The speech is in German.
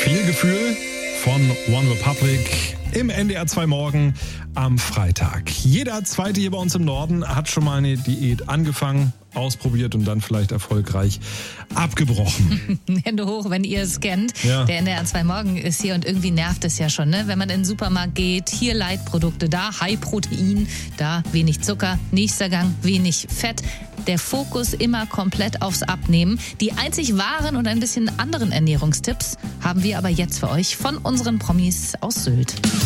Viel Gefühl von One Republic im NDR 2 Morgen am Freitag. Jeder Zweite hier bei uns im Norden hat schon mal eine Diät angefangen, ausprobiert und dann vielleicht erfolgreich abgebrochen. Hände hoch, wenn ihr es kennt. Ja. Der NDR 2 Morgen ist hier und irgendwie nervt es ja schon, ne? Wenn man in den Supermarkt geht, hier Leitprodukte, da High Protein, da wenig Zucker, nächster Gang wenig Fett. Der Fokus immer komplett aufs Abnehmen. Die einzig wahren und ein bisschen anderen Ernährungstipps haben wir aber jetzt für euch von unseren Promis aus Sylt.